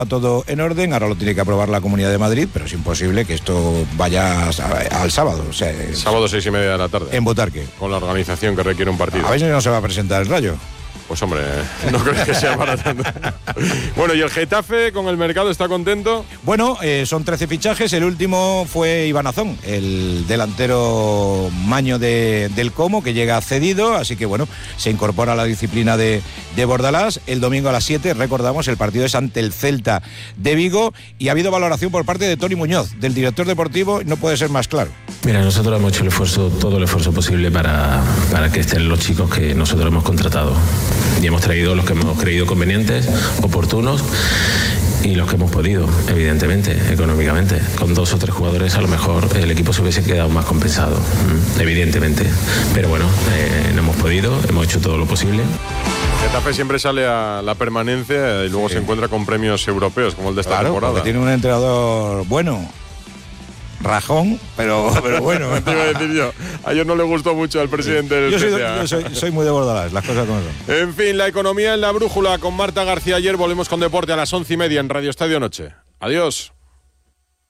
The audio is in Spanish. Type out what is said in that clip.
todo en orden, ahora lo tiene que aprobar la Comunidad de Madrid, pero es imposible que esto vaya al sábado. O sea, sábado 6:30 de la tarde. ¿En Botarque? Con la organización que requiere un partido. A ver si no se va a presentar el Rayo. Pues hombre, no creo que sea para tanto. Bueno, ¿y el Getafe con el mercado está contento? Bueno, son 13 fichajes. El último fue Iván Azón, el delantero maño del Como, que llega cedido. Así que bueno, se incorpora a la disciplina de Bordalás. El domingo a las 7, recordamos, el partido es ante el Celta de Vigo. Y ha habido valoración por parte de Toni Muñoz, del director deportivo. No puede ser más claro. Mira, nosotros hemos hecho todo el esfuerzo posible para que estén los chicos que nosotros hemos contratado. Y hemos traído los que hemos creído convenientes, oportunos, y los que hemos podido, evidentemente, económicamente. Con 2 o 3 jugadores a lo mejor el equipo se hubiese quedado más compensado, evidentemente. Pero bueno, no hemos podido, hemos hecho todo lo posible. Getafe siempre sale a la permanencia y luego se encuentra con premios europeos, como el de esta temporada. Porque tiene un entrenador bueno. Rajón, pero bueno. Te iba a decir yo. A ellos no le gustó mucho al presidente del CTA. Yo soy muy de Bordalás, las cosas como son. En fin, la economía en la brújula con Marta García. Ayer volvemos con deporte a las 11:30 en Radio Estadio Noche. Adiós.